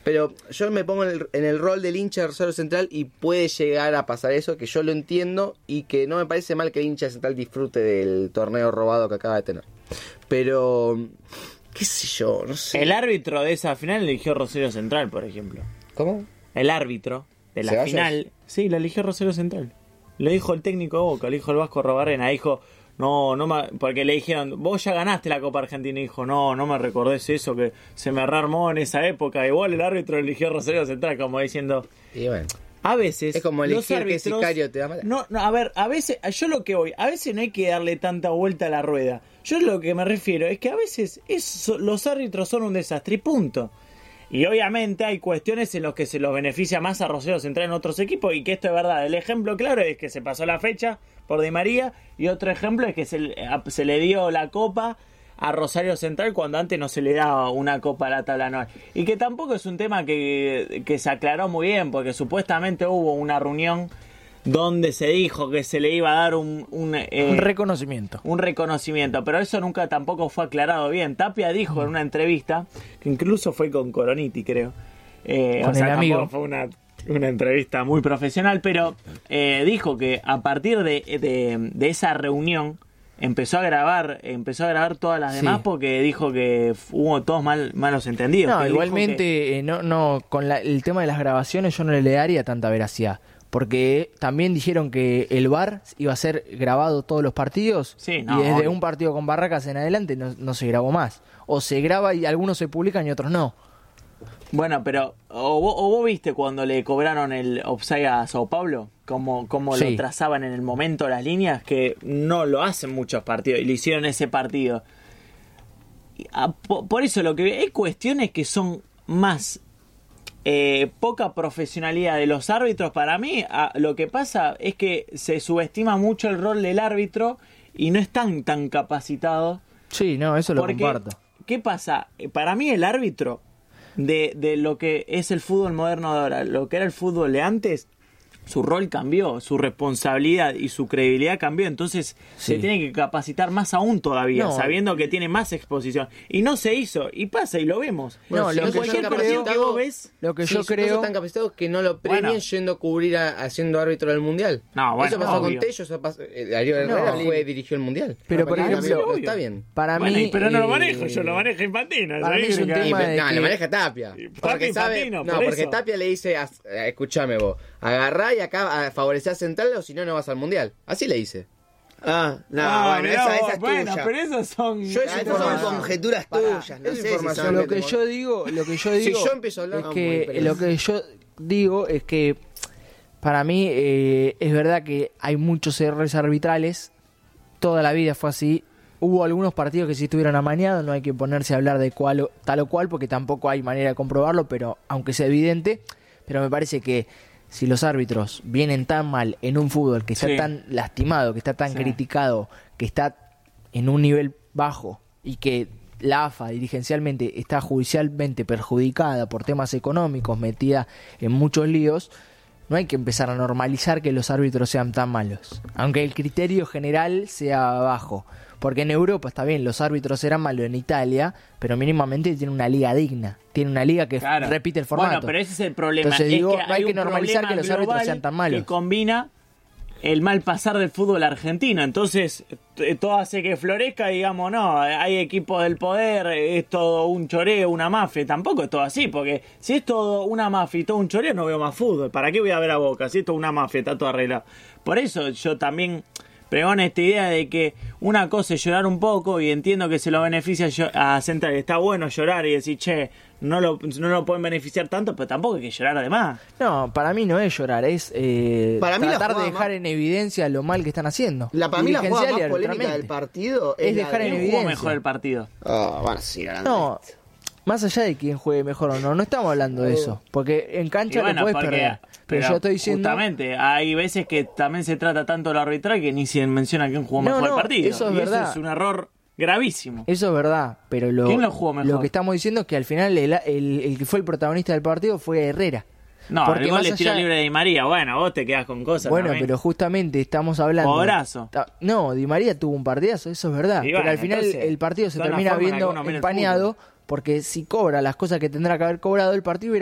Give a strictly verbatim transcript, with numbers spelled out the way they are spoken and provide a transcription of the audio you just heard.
Pero yo me pongo en el, en el rol del hincha de Rosario Central y puede llegar a pasar eso, que yo lo entiendo y que no me parece mal que el hincha de Central disfrute del torneo robado que acaba de tener. Pero, qué sé yo, no sé. El árbitro de esa final eligió Rosario Central, por ejemplo. ¿Cómo? El árbitro de la ¿Ceballos? final, sí, la eligió Rosario Central. Lo dijo el técnico de Boca, lo dijo el Vasco Robarrena, dijo... No, no me, porque le dijeron, vos ya ganaste la Copa Argentina, y dijo, no, no me recordés eso, que se me rearmó en esa época. Igual el árbitro eligió Rosario Central, como diciendo, Y bueno, a veces es como los elegir que árbitros, Sicario te da mala. no, no, a ver, a veces, yo lo que voy, a veces no hay que darle tanta vuelta a la rueda. Yo lo que me refiero es que a veces es, los árbitros son un desastre y punto. Y obviamente hay cuestiones en las que se los beneficia más a Rosario Central en otros equipos, y que esto es verdad. El ejemplo claro es que se pasó la fecha por Di María, y otro ejemplo es que se, se le dio la copa a Rosario Central cuando antes no se le daba una copa a la tabla anual. Y que tampoco es un tema que, que se aclaró muy bien, porque supuestamente hubo una reunión donde se dijo que se le iba a dar un... Un, eh, un reconocimiento. Un reconocimiento, pero eso nunca tampoco fue aclarado bien. Tapia dijo en una entrevista, que incluso fue con Coroniti, creo. Eh, con o sea, el amigo. Fue una, una entrevista muy profesional, pero eh, dijo que a partir de, de, de esa reunión empezó a grabar empezó a grabar todas las demás, sí, porque dijo que hubo todos mal, malos entendidos. No, que igualmente, que... eh, no, no, con la, el tema de las grabaciones yo no le daría tanta veracidad. Porque también dijeron que el V A R iba a ser grabado todos los partidos, sí, no, y desde obvio. un partido con Barracas en adelante no, no se grabó más. O se graba y algunos se publican y otros no. Bueno, pero o vos, o vos viste cuando le cobraron el offside a Sao Paulo, cómo, cómo sí. lo trazaban en el momento las líneas, que no lo hacen muchos partidos, y lo hicieron ese partido. Y a, por, por eso lo que hay cuestiones que son más... Eh, poca profesionalidad de los árbitros. Para mí a, lo que pasa es que se subestima mucho el rol del árbitro y no están tan capacitados. Sí, no, eso lo porque, comparto. ¿qué pasa? Para mí el árbitro de, de lo que es el fútbol moderno de ahora, lo que era el fútbol de antes, su rol cambió, su responsabilidad y su credibilidad cambió, entonces sí. se tiene que capacitar más aún todavía, no, sabiendo que tiene más exposición, y no se hizo, y pasa y lo vemos. No, bueno, lo, si que cualquier creo, que vos ves, lo que sí, yo creo, no son tan capacitados que no lo premien bueno. yendo a cubrir a, haciendo árbitro del mundial. No, bueno, eso pasó obvio. con Tello, eso pasó, Darío Herrera no, fue dirigió el mundial. Pero por para ejemplo, mí, está bien. Para bueno, mí, pero no eh, lo manejo, yo lo manejo Infantino. Para mí es un tema y, de no, que... lo maneja Tapia. Porque sabe, Infantino, no, por porque eso. Tapia le dice, escuchame vos, agarrá y acá favorecer a Central o si no no vas al mundial. Así le dice. Ah, no, ah, bueno, no, esa, esa es bueno, tuya. pero esas son... Yo esas son conjeturas tuyas, no sé si son lo que yo digo, lo que yo digo si yo empiezo a hablar, es no, que muy lo que yo digo es que para mí eh, es verdad que hay muchos errores arbitrales, toda la vida fue así. Hubo algunos partidos que sí estuvieron amañados, no hay que ponerse a hablar de cual o, tal o cual porque tampoco hay manera de comprobarlo, pero aunque sea evidente, pero me parece que si los árbitros vienen tan mal en un fútbol que está sí. tan lastimado, que está tan sí. criticado, que está en un nivel bajo y que la A F A dirigencialmente está judicialmente perjudicada por temas económicos, metida en muchos líos, no hay que empezar a normalizar que los árbitros sean tan malos, aunque el criterio general sea bajo. Porque en Europa está bien, los árbitros eran malos en Italia, pero mínimamente tiene una liga digna. Tiene una liga que claro. repite el formato. Bueno, pero ese es el problema. Entonces es digo, que no hay que un normalizar que los árbitros sean tan malos. Que combina el mal pasar del fútbol argentino. Entonces, t- todo hace que florezca y digamos, no, hay equipos del poder, es todo un choreo, una mafia. Tampoco es todo así, porque si es todo una mafia y todo un choreo, no veo más fútbol. ¿Para qué voy a ver a Boca? Si es todo una mafia, está todo arreglado. Por eso yo también... pregono esta idea de que una cosa es llorar un poco y entiendo que se lo beneficia a Central. Está bueno llorar y decir, che, no lo, no lo pueden beneficiar tanto, pero tampoco hay que llorar además. No, para mí no es llorar, es eh, para mí tratar de dejar más... en evidencia lo mal que están haciendo. La, para mí la jugada más polémica del partido es, es dejar de... en ¿Quién evidencia. jugó mejor el partido? Oh, bueno, sí, no, más allá de quién juegue mejor o no, no estamos hablando de eso. Porque en cancha bueno, lo puedes porque, perder. Pero, pero yo estoy diciendo... justamente, hay veces que también se trata tanto lo arbitral que ni se menciona quién jugó no, mejor no, el partido. Eso es y verdad. eso es un error gravísimo. Eso es verdad, pero lo, ¿Quién lo jugó mejor? lo que estamos diciendo es que al final el, el, el que fue el protagonista del partido fue Herrera. No, porque el gol más le tiro allá... libre de Di María. Bueno, vos te quedás con cosas. Bueno, también. pero justamente estamos hablando... Cobrazo. No, Di María tuvo un partidazo, eso es verdad. Y pero bueno, al final entonces, el partido se son la termina forma en la que viendo uno mira el empañado fútbol. porque si cobra las cosas que tendrá que haber cobrado el partido